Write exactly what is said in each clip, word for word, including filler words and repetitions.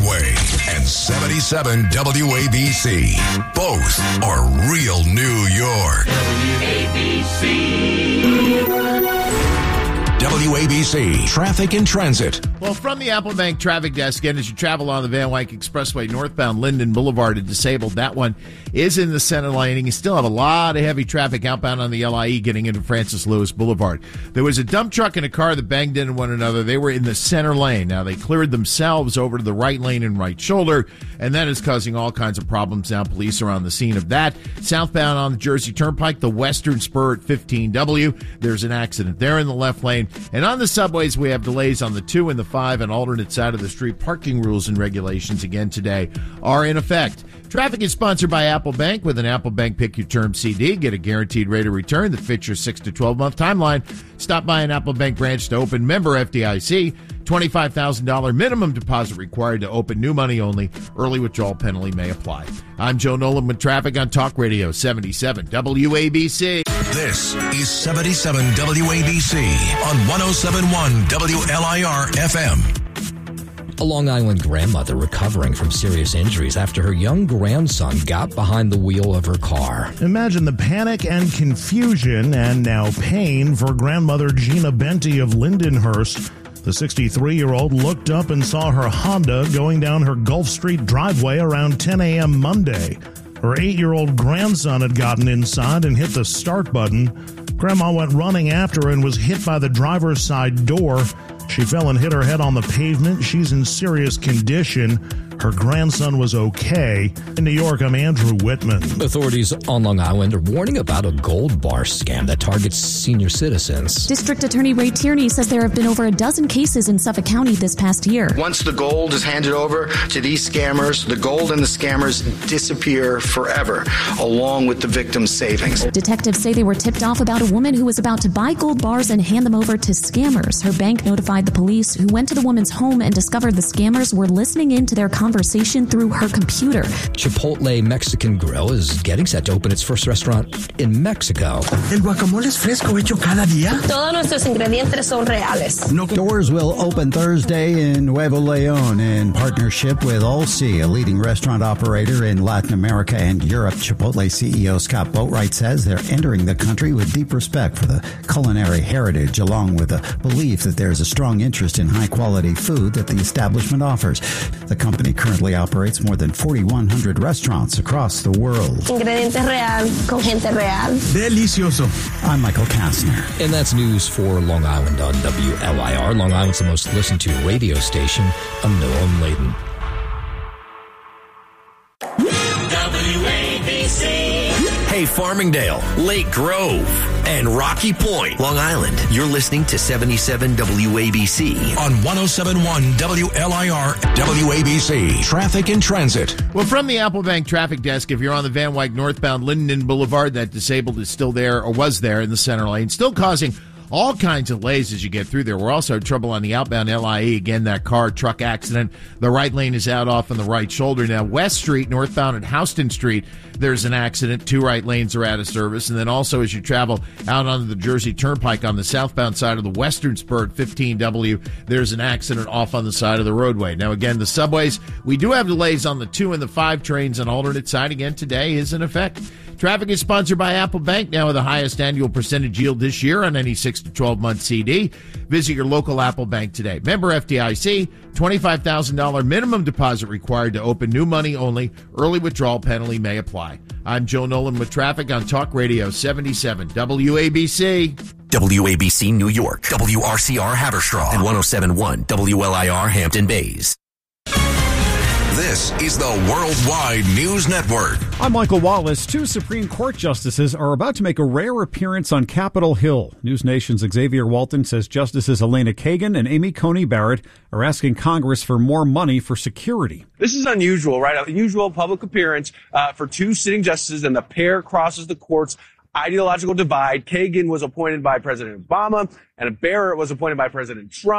Broadway and seventy-seven W A B C. Both are real New York. W A B C. W A B C Traffic and Transit. Well, from the Apple Bank traffic desk, again, as you travel on the Van Wyck Expressway northbound Linden Boulevard and disabled, that one is in the center lane. And you still have a lot of heavy traffic outbound on the L I E getting into Francis Lewis Boulevard. There was a dump truck and a car that banged into one another. They were in the center lane. Now, they cleared themselves over to the right lane and right shoulder, and that is causing all kinds of problems. Now, police are on the scene of that. Southbound on the Jersey Turnpike, the western spur at fifteen W, there's an accident there in the left lane. And on the subways, we have delays on the two and the five and alternate side of the street. Parking rules and regulations again today are in effect. Traffic is sponsored by Apple Bank. With an Apple Bank Pick Your Term C D, get a guaranteed rate of return that fits your six to twelve month timeline. Stop by an Apple Bank branch to open. Member F D I C. twenty-five thousand dollars minimum deposit required to open. New money only. Early withdrawal penalty may apply. I'm Joe Nolan with traffic on Talk Radio seventy-seven W A B C. This is seventy-seven W A B C on one oh seven point one W L I R F M. A Long Island grandmother recovering from serious injuries after her young grandson got behind the wheel of her car. Imagine the panic and confusion and now pain for grandmother Gina Benty of Lindenhurst. The sixty-three-year-old looked up and saw her Honda going down her Gulf Street driveway around ten a.m. Monday. Her eight-year-old grandson had gotten inside and hit the start button. Grandma went running after her and was hit by the driver's side door. She fell and hit her head on the pavement. She's in serious condition. Her grandson was okay. In New York, I'm Andrew Whitman. Authorities on Long Island are warning about a gold bar scam that targets senior citizens. District Attorney Ray Tierney says there have been over a dozen cases in Suffolk County this past year. Once the gold is handed over to these scammers, the gold and the scammers disappear forever, along with the victim's savings. Detectives say they were tipped off about a woman who was about to buy gold bars and hand them over to scammers. Her bank notified the police, who went to the woman's home and discovered the scammers were listening in to their conversation through her computer. Chipotle Mexican Grill is getting set to open its first restaurant in Mexico. El guacamole es fresco, hecho cada día. Todos nuestros ingredientes son reales. No. Doors will open Thursday in Nuevo Leon in partnership with Allsea, a leading restaurant operator in Latin America and Europe. Chipotle C E O Scott Boatwright says they're entering the country with deep respect for the culinary heritage, along with a belief that there's a strong interest in high-quality food that the establishment offers. The company currently operates more than forty-one hundred restaurants across the world. Ingredientes real, con gente real. Delicioso. I'm Michael Kastner. And that's news for Long Island on W L I R. Long Island's the most listened to radio station. I'm Noah Layden. W A B C. Hey, Farmingdale, Lake Grove, and Rocky Point, Long Island. You're listening to seventy-seven W A B C on one oh seven point one W L I R. W A B C Traffic and Transit. Well, from the Apple Bank traffic desk, if you're on the Van Wyck northbound Linden Boulevard, that disabled is still there, or was there in the center lane, still causing all kinds of delays as you get through there. We're also in trouble on the outbound L I E. Again, that car truck accident. The right lane is out off on the right shoulder. Now, West Street, northbound at Houston Street, there's an accident. Two right lanes are out of service. And then also as you travel out onto the Jersey Turnpike on the southbound side of the western spur at fifteen W, there's an accident off on the side of the roadway. Now, again, the subways, we do have delays on the two and the five trains on alternate side. Again, today is in effect. Traffic is sponsored by Apple Bank, now with the highest annual percentage yield this year on any six to twelve month C D. Visit your local Apple Bank today. Member F D I C, twenty-five thousand dollars minimum deposit required to open. New money only. Early withdrawal penalty may apply. I'm Joe Nolan with traffic on Talk Radio seventy-seven W A B C. W A B C New York, W R C R Haverstraw, and one oh seven point one W L I R Hampton Bays. This is the Worldwide News Network. I'm Michael Wallace. Two Supreme Court justices are about to make a rare appearance on Capitol Hill. News Nation's Xavier Walton says Justices Elena Kagan and Amy Coney Barrett are asking Congress for more money for security. This is unusual, right? An unusual public appearance uh, for two sitting justices, and the pair crosses the court's ideological divide. Kagan was appointed by President Obama, and Barrett was appointed by President Trump.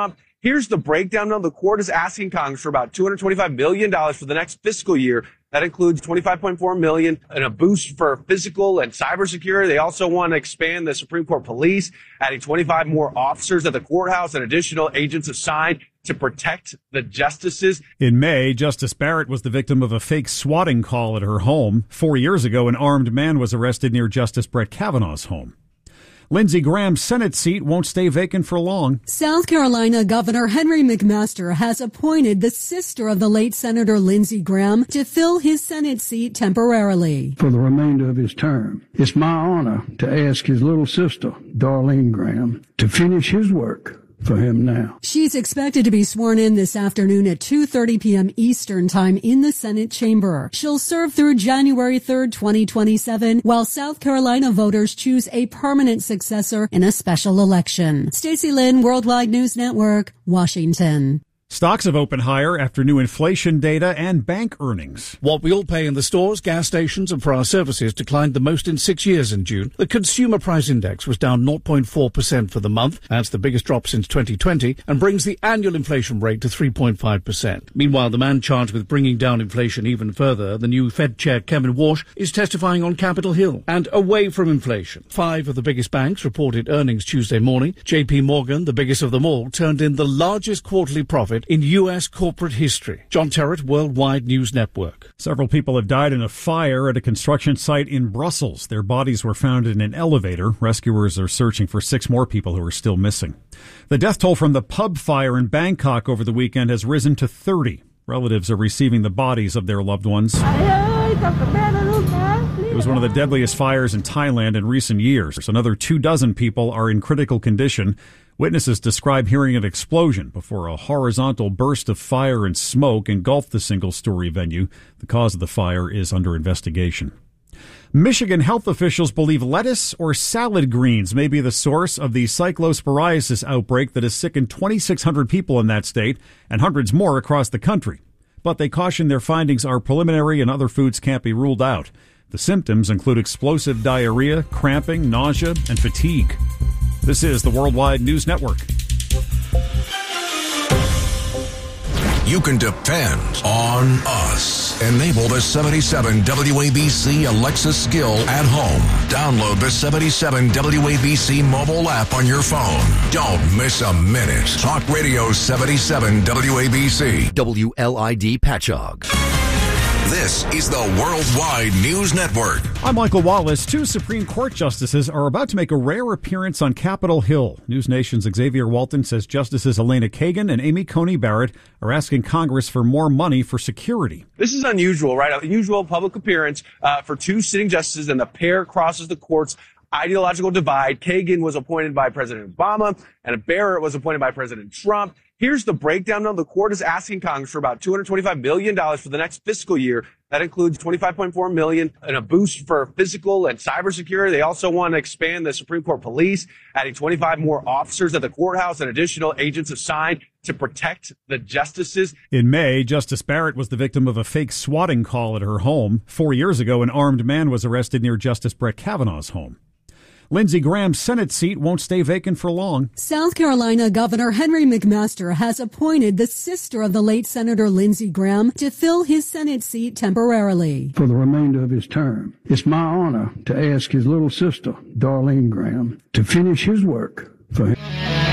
Here's the breakdown. Now, the court is asking Congress for about two hundred twenty-five million dollars for the next fiscal year. That includes twenty-five point four million dollars and a boost for physical and cybersecurity. They also want to expand the Supreme Court police, adding twenty-five more officers at the courthouse and additional agents assigned to protect the justices. In May, Justice Barrett was the victim of a fake swatting call at her home. Four years ago, an armed man was arrested near Justice Brett Kavanaugh's home. Lindsey Graham's Senate seat won't stay vacant for long. South Carolina Governor Henry McMaster has appointed the sister of the late Senator Lindsey Graham to fill his Senate seat temporarily. For the remainder of his term, it's my honor to ask his little sister, Darlene Graham, to finish his work for him now. She's expected to be sworn in this afternoon at two thirty p.m. Eastern Time in the Senate chamber. She'll serve through January third, twenty twenty-seven, while South Carolina voters choose a permanent successor in a special election. Stacey Lynn, Worldwide News Network, Washington. Stocks have opened higher after new inflation data and bank earnings. What we all pay in the stores, gas stations, and for our services declined the most in six years in June. The Consumer Price Index was down zero point four percent for the month. That's the biggest drop since twenty twenty and brings the annual inflation rate to three point five percent. Meanwhile, the man charged with bringing down inflation even further, the new Fed Chair Kevin Walsh, is testifying on Capitol Hill. And away from inflation, five of the biggest banks reported earnings Tuesday morning. J P Morgan, the biggest of them all, turned in the largest quarterly profit in U S corporate history. John Terrett, Worldwide News Network. Several people have died in a fire at a construction site in Brussels. Their bodies were found in an elevator. Rescuers are searching for six more people who are still missing. The death toll from the pub fire in Bangkok over the weekend has risen to thirty. Relatives are receiving the bodies of their loved ones. It was one of the deadliest fires in Thailand in recent years. Another two dozen people are in critical condition. Witnesses describe hearing an explosion before a horizontal burst of fire and smoke engulfed the single-story venue. The cause of the fire is under investigation. Michigan health officials believe lettuce or salad greens may be the source of the cyclosporiasis outbreak that has sickened twenty-six hundred people in that state and hundreds more across the country. But they caution their findings are preliminary and other foods can't be ruled out. The symptoms include explosive diarrhea, cramping, nausea, and fatigue. This is the Worldwide News Network. You can depend on us. Enable the seventy-seven W A B C Alexa skill at home. Download the seventy-seven W A B C mobile app on your phone. Don't miss a minute. Talk Radio seventy-seven W A B C. W L I D Patchogue. This is the Worldwide News Network. I'm Michael Wallace. Two Supreme Court justices are about to make a rare appearance on Capitol Hill. News Nation's Xavier Walton says Justices Elena Kagan and Amy Coney Barrett are asking Congress for more money for security. This is unusual, right? An unusual public appearance uh, for two sitting justices, and the pair crosses the court's ideological divide. Kagan was appointed by President Obama, and Barrett was appointed by President Trump. Here's the breakdown. Now, the court is asking Congress for about two hundred twenty-five million dollars for the next fiscal year. That includes twenty-five point four million dollars and a boost for physical and cybersecurity. They also want to expand the Supreme Court police, adding twenty-five more officers at the courthouse and additional agents assigned to protect the justices. In May, Justice Barrett was the victim of a fake swatting call at her home. Four years ago, an armed man was arrested near Justice Brett Kavanaugh's home. Lindsey Graham's Senate seat won't stay vacant for long. South Carolina Governor Henry McMaster has appointed the sister of the late Senator Lindsey Graham to fill his Senate seat temporarily. For the remainder of his term, it's my honor to ask his little sister, Darlene Graham, to finish his work for him.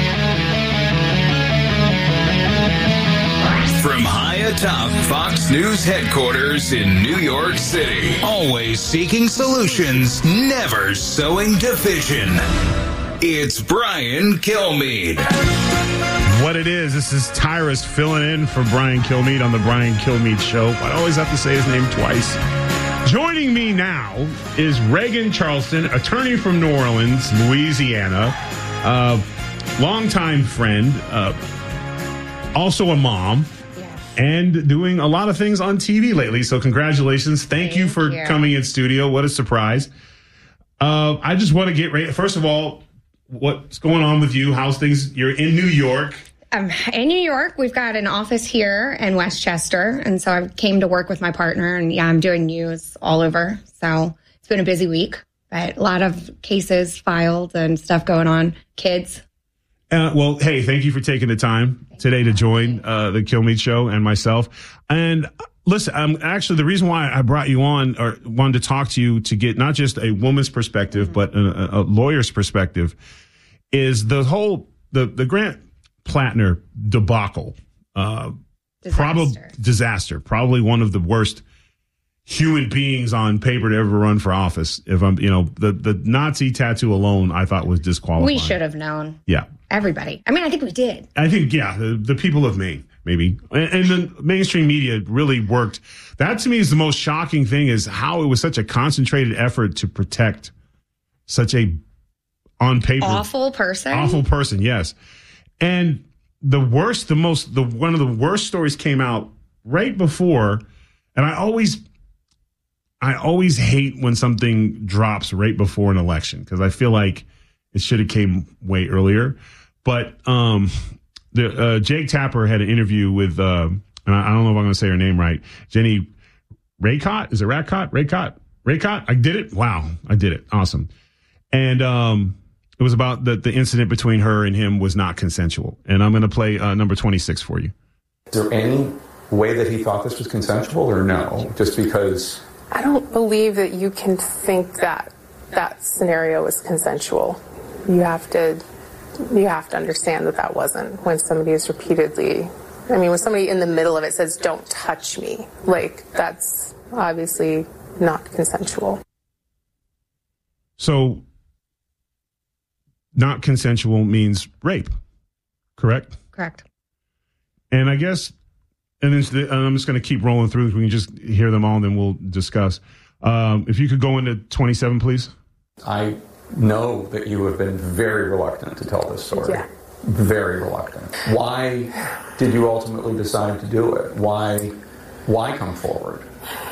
From high atop Fox News headquarters in New York City, always seeking solutions, never sowing division. It's Brian Kilmeade. What it is, this is Tyrus filling in for Brian Kilmeade on the Brian Kilmeade Show. I always have to say his name twice. Joining me now is Reagan Charleston, attorney from New Orleans, Louisiana, uh, longtime friend, uh, also a mom. And doing a lot of things on T V lately. So congratulations. Thank, Thank you for you. coming in studio. What a surprise. Uh, I just want to get ready. First of all, what's going on with you? How's things? You're in New York. I'm in New York. We've got an office here in Westchester. And so I came to work with my partner. And yeah, I'm doing news all over. So it's been a busy week. But a lot of cases filed and stuff going on. Kids. Uh, well, hey, thank you for taking the time today to join uh, the Kill Meat show and myself. And listen, I'm actually the reason why I brought you on or wanted to talk to you to get not just a woman's perspective, mm-hmm. but a, a lawyer's perspective is the whole the the Grant Plattner debacle. Uh, probably disaster. Probably one of the worst human beings on paper to ever run for office. If I'm, you know, the, the Nazi tattoo alone, I thought was disqualifying. We should have known. Yeah. Everybody. I mean, I think we did. I think, yeah, the, the people of Maine, maybe. And, and the mainstream media really worked. That to me is the most shocking thing is how it was such a concentrated effort to protect such a on paper awful person. Awful person, yes. And the worst, the most, the one of the worst stories came out right before, and I always I always hate when something drops right before an election because I feel like it should have came way earlier. But um, the uh, Jake Tapper had an interview with, uh, and I, I don't know if I'm going to say her name right, Jenny Raycott. Is it Raycott? Raycott? Raycott? I did it? Wow, I did it. Awesome. And um, it was about the, the incident between her and him was not consensual. And I'm going to play uh, number twenty-six for you. Is there any way that he thought this was consensual or no? Just because... I don't believe that you can think that that scenario was consensual. You have to, you have to understand that that wasn't when somebody is repeatedly, I mean, when somebody in the middle of it says, "Don't touch me," like that's obviously not consensual. So, not consensual means rape, correct? Correct. And I guess. And then and I'm just going to keep rolling through. We can just hear them all, and then we'll discuss. Um, if you could go into twenty-seven, please. I know that you have been very reluctant to tell this story. Yeah. Very reluctant. Why did you ultimately decide to do it? Why, why come forward?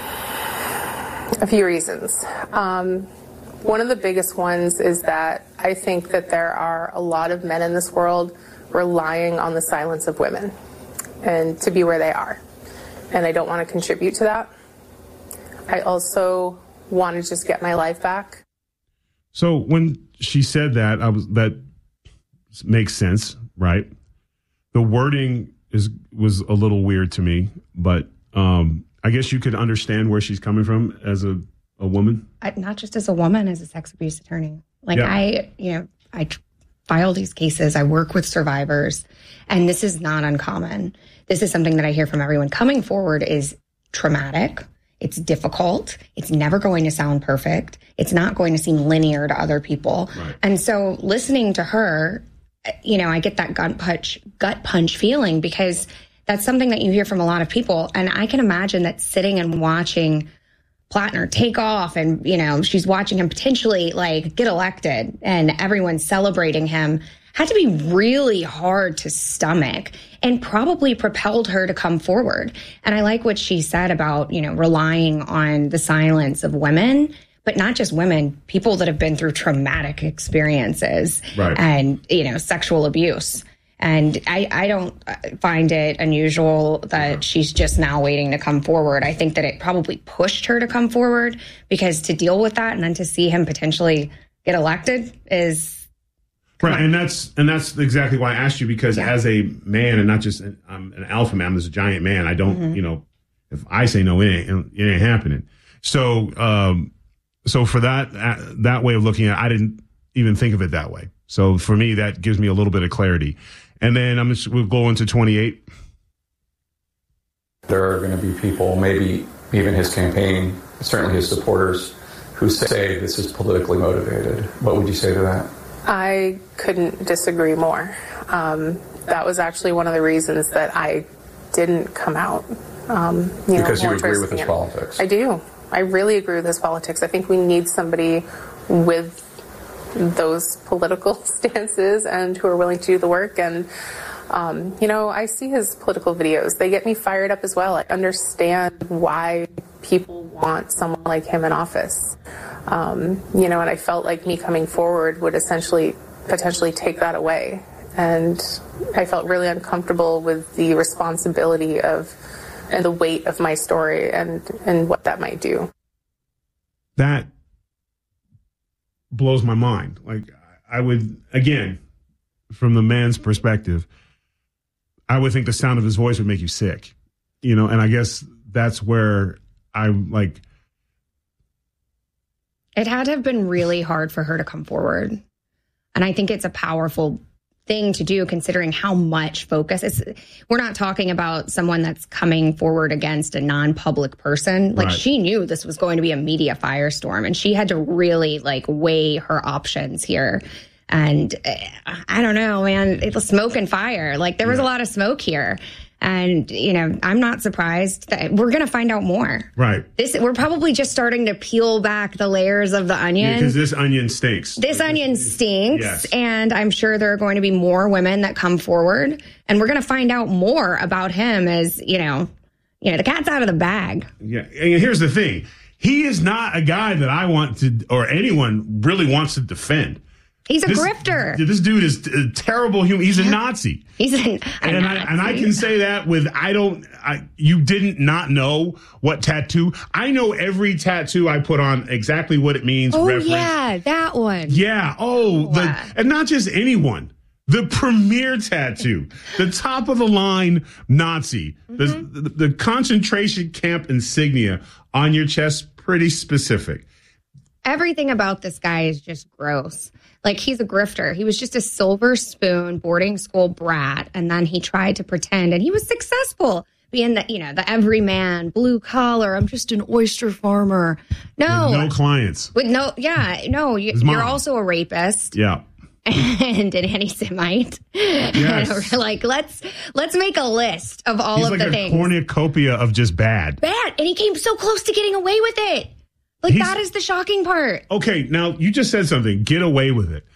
A few reasons. Um, one of the biggest ones is that I think that there are a lot of men in this world relying on the silence of women and to be where they are. And I don't want to contribute to that. I also want to just get my life back. So when she said that, I was that makes sense, right? The wording is was a little weird to me, but um, I guess you could understand where she's coming from as a, a woman. I, not just as a woman, as a sex abuse attorney. Like yeah. I, you know, I file these cases. I work with survivors, and this is not uncommon. This is something that I hear from everyone coming forward is traumatic. It's difficult. It's never going to sound perfect. It's not going to seem linear to other people. Right. And so listening to her, you know, I get that gut punch, gut punch feeling because that's something that you hear from a lot of people. And I can imagine that sitting and watching Plattner take off and, you know, she's watching him potentially like get elected and everyone's celebrating him had to be really hard to stomach and probably propelled her to come forward. And I like what she said about, you know, relying on the silence of women, but not just women, people that have been through traumatic experiences right. and, you know, sexual abuse. And I, I don't find it unusual that she's just now waiting to come forward. I think that it probably pushed her to come forward because to deal with that and then to see him potentially get elected is right. And that's and that's exactly why I asked you, because yeah. as a man and not just an, I'm an alpha man, I'm this giant man. I don't, mm-hmm. you know, if I say no, it ain't, it ain't happening. So, um, so for that that way of looking at it, I didn't even think of it that way. So for me, that gives me a little bit of clarity. And then I'm just, we'll go into twenty-eight. There are going to be people, maybe even his campaign, certainly his supporters, who say this is politically motivated. What would you say to that? I couldn't disagree more. Um, that was actually one of the reasons that I didn't come out. Um, you because know, you agree with his politics. I do. I really agree with his politics. I think we need somebody with those political stances and who are willing to do the work. And, um, you know, I see his political videos. They get me fired up as well. I understand why people want someone like him in office. Um, you know, and I felt like me coming forward would essentially potentially take that away. And I felt really uncomfortable with the responsibility of and the weight of my story and, and what that might do. That blows my mind. Like, I would, again, from the man's perspective, I would think the sound of his voice would make you sick, you know, and I guess that's where I'm like. It had to have been really hard for her to come forward. And I think it's a powerful thing to do, considering how much focus it's, we're not talking about someone that's coming forward against a non-public person. Like, right. She knew this was going to be a media firestorm, and she had to really like weigh her options here. And uh, I don't know, man, it was smoke and fire. Like, there was yeah. a lot of smoke here. And, you know, I'm not surprised that we're going to find out more. Right. This we're probably just starting to peel back the layers of the onion. Because yeah, this onion stinks. This like, onion stinks. Yes. And I'm sure there are going to be more women that come forward. And we're going to find out more about him as, you know, you know, the cat's out of the bag. Yeah. And here's the thing. He is not a guy that I want to, or anyone really wants to defend. He's a this, grifter. This dude is a terrible human. He's a Nazi. He's a, a and Nazi. I and I can say that with I don't. I, you didn't not know what tattoo. I know every tattoo I put on exactly what it means. Oh reference. yeah, that one. Yeah. Oh, wow. the, and not just anyone. The premier tattoo, the top of the line Nazi, mm-hmm. the, the the concentration camp insignia on your chest, pretty specific. Everything about this guy is just gross. Like, he's a grifter. He was just a silver spoon boarding school brat. And then he tried to pretend, and he was successful being the, you know, the everyman, blue collar. I'm just an oyster farmer. No. With no clients. With no, yeah, no, you, you're also a rapist. Yeah. And an anti-Semite. Yes. Like, let's, let's make a list of all He's of like the a things. cornucopia of just bad. Bad. And he came so close to getting away with it. Like, He's, that is the shocking part. Okay, now you just said something. Get away with it.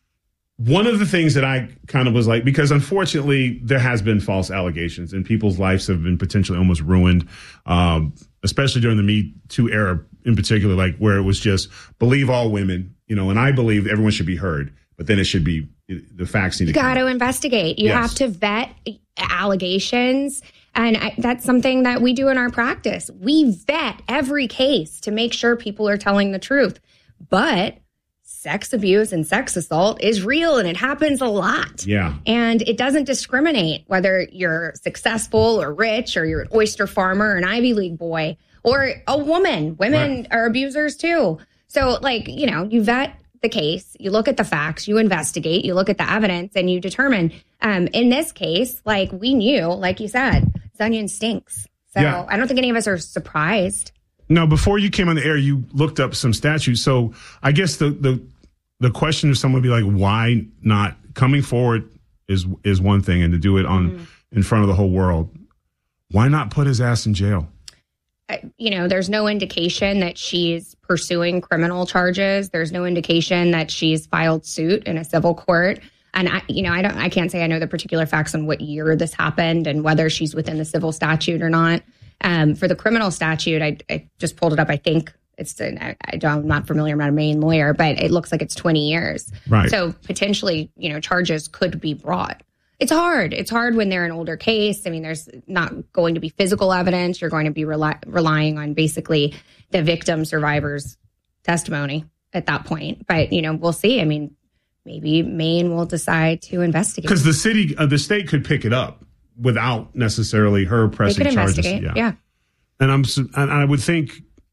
One of the things that I kind of was like, because unfortunately there has been false allegations and people's lives have been potentially almost ruined, um, especially during the Me Too era in particular, like where it was just believe all women, you know, and I believe everyone should be heard, but then it should be the facts need to You got to investigate. You yes. have to vet allegations. And I, that's something that we do in our practice. We vet every case to make sure people are telling the truth. But sex abuse and sex assault is real, and it happens a lot. Yeah. And it doesn't discriminate whether you're successful or rich, or you're an oyster farmer or an Ivy League boy or a woman. Women right. are abusers too. So, like, you know, you vet the case, you look at the facts, you investigate, you look at the evidence, and you determine. Um, in this case, like, we knew, like you said, this onion stinks. So yeah. I don't think any of us are surprised. No, before you came on the air, you looked up some statutes. So I guess the the, the question of someone would be like, why not? Coming forward is is one thing, and to do it on mm. in front of the whole world, why not put his ass in jail? You know, there's no indication that she's pursuing criminal charges. There's no indication that she's filed suit in a civil court. And I, you know, I don't, I can't say I know the particular facts on what year this happened and whether she's within the civil statute or not. Um, for the criminal statute, I, I just pulled it up. I think it's, I, I don't, I'm not familiar. I'm not a Maine lawyer, but it looks like it's twenty years. Right. So potentially, you know, charges could be brought. It's hard. It's hard when they're an older case. I mean, there's not going to be physical evidence. You're going to be rely, relying on basically the victim survivor's testimony at that point. But, you know, we'll see. I mean, maybe Maine will decide to investigate. Because the city, uh, the state could pick it up without necessarily her pressing they could charges. Investigate. Yeah. yeah. And I'm, and I would think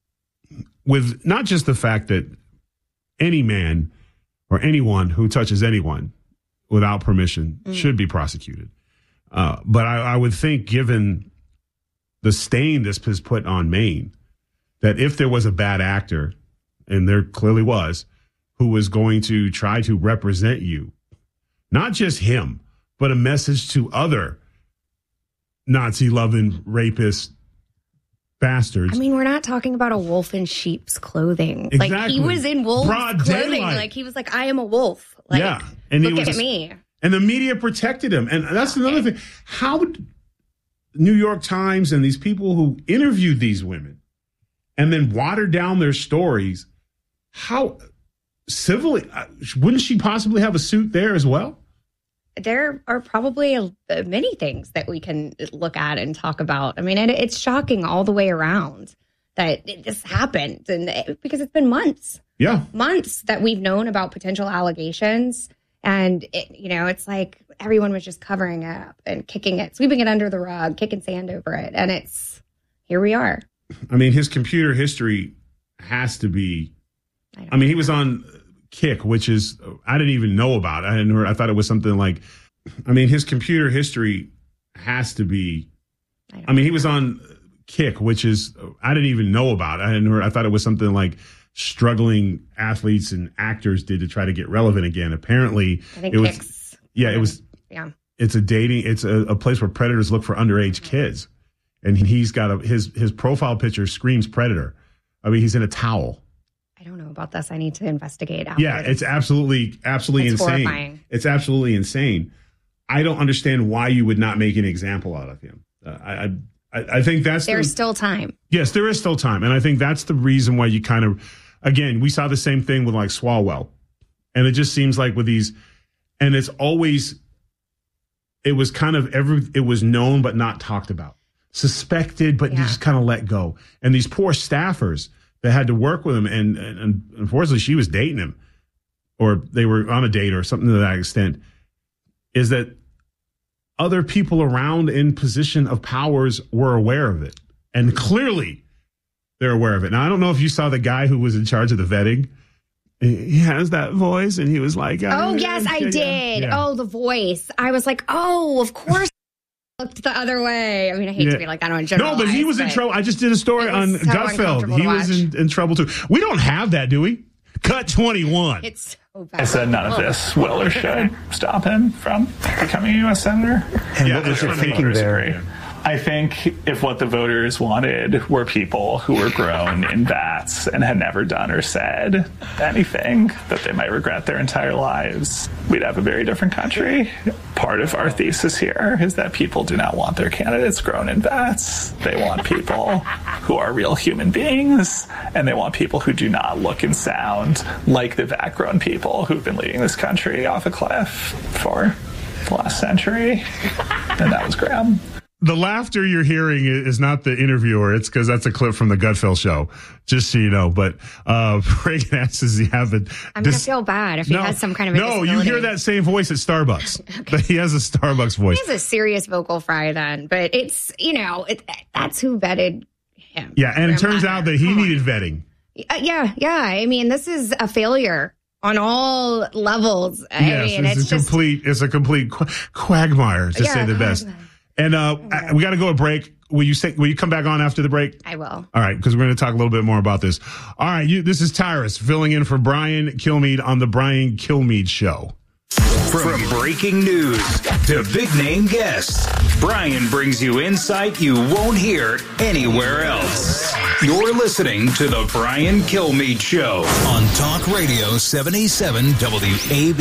with not just the fact that any man or anyone who touches anyone without permission mm. should be prosecuted. Uh, but I, I would think, given the stain this has put on Maine, that if there was a bad actor, and there clearly was, who was going to try to represent you, not just him, but a message to other Nazi-loving rapist bastards. I mean, we're not talking about a wolf in sheep's clothing. Exactly. Like, he was in wolf's Broad clothing. daylight. Like, he was like, I am a wolf. Like, yeah. And look he was, at me. And the media protected him. And that's another thing. How would New York Times and these people who interviewed these women and then watered down their stories, how civilly, wouldn't she possibly have a suit there as well? There are probably a, a many things that we can look at and talk about. I mean, it, it's shocking all the way around that it, this happened, and it, because it's been months. Yeah. Months that we've known about potential allegations. And, it, you know, it's like everyone was just covering it up and kicking it, sweeping it under the rug, kicking sand over it. And it's, here we are. I mean, his computer history has to be, I, I mean, he was on Kick, which is, I didn't even know about. I hadn't heard, I thought it was something like, I mean, his computer history has to be, I, I mean, he was on Kick, which is, I didn't even know about. I hadn't heard, I thought it was something like struggling athletes and actors did to try to get relevant again. Apparently, I think it was, Kicks, yeah, it was, yeah. It's a dating, it's a, a place where predators look for underage kids. And he's got a, his, his profile picture screams predator. I mean, he's in a towel. I don't know about this. I need to investigate. After Yeah, this. it's absolutely, absolutely It's insane. horrifying. It's absolutely insane. I don't understand why you would not make an example out of him. Uh, I, I, I think that's There's the, still time. Yes, there is still time, and I think that's the reason why you kind of, again, we saw the same thing with like Swalwell, and it just seems like with these, and it's always, it was kind of every, it was known but not talked about, suspected but Yeah. you just kind of let go, and these poor staffers that had to work with him, and, and, and unfortunately she was dating him, or they were on a date or something to that extent, is that other people around in position of powers were aware of it. And clearly they're aware of it. Now, I don't know if you saw the guy who was in charge of the vetting. He has that voice, and he was like, Oh, yes, I yeah, did. yeah. Oh, the voice. I was like, oh, of course. Looked the other way. I mean, I hate Yeah. to be like, I don't generalize. No, but he was in but trouble. I just did a story it on was so Gutfeld. uncomfortable He to was in, in trouble too. We don't have that, do we? Cut twenty-one. It's so bad. I said none of this will or should stop him from becoming a U S Senator. And what was your thinking there? I think if what the voters wanted were people who were grown in vats and had never done or said anything that they might regret their entire lives, we'd have a very different country. Part of our thesis here is that people do not want their candidates grown in vats. They want people who are real human beings, and they want people who do not look and sound like the vat-grown people who've been leading this country off a cliff for the last century. And that was Graham. The laughter you're hearing is not the interviewer. It's because that's a clip from the Gutfeld show, just so you know. But uh, Reagan asks, does he have it? I'm going to feel bad if he has some kind of a No, you disability. hear that same voice at Starbucks. Okay. He has a Starbucks voice. He has a serious vocal fry then, but it's, you know, it, that's who vetted him. Yeah, and it Graham turns Ratner. out that he needed vetting. Uh, yeah, yeah. I mean, this is a failure on all levels. I Yes, mean, it's, it's, a just complete, it's a complete qu- quagmire, to Yeah, say the best. And uh, I- we got to go a break. Will you say? Will you come back on after the break? I will. All right, because we're going to talk a little bit more about this. All right, you, this is Tyrus filling in for Brian Kilmeade on the Brian Kilmeade Show. From breaking news to big name guests, Brian brings you insight you won't hear anywhere else. You're listening to the Brian Kilmeade Show on Talk Radio seventy-seven W A B C.